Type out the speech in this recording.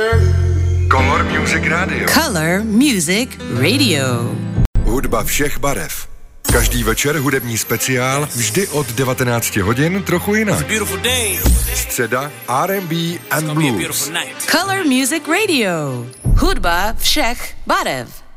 Color Music Radio. Color Music Radio. Hudba všech barev. Každý večer hudební speciál, vždy od 19 hodin, trochu jinak. Středa R&B and Blues. Color Music Radio. Hudba všech barev.